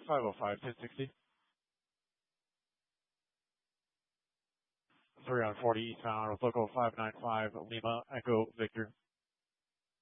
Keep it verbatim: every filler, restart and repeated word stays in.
five oh five, ten sixty. three on forty eastbound with local five nine five Lima Echo Victor.